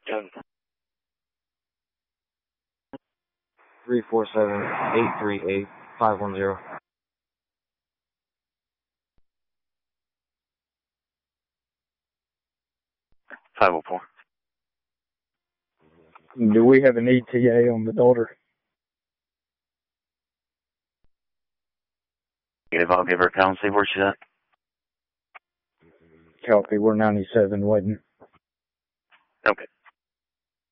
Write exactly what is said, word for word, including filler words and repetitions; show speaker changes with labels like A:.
A: three four seven, eight three eight, five one zero.
B: five oh four.
C: Do we have an E T A on the daughter?
B: Negative, I'll give her a call and see where she's at.
C: Copy, we're ninety-seven waiting.
B: Okay.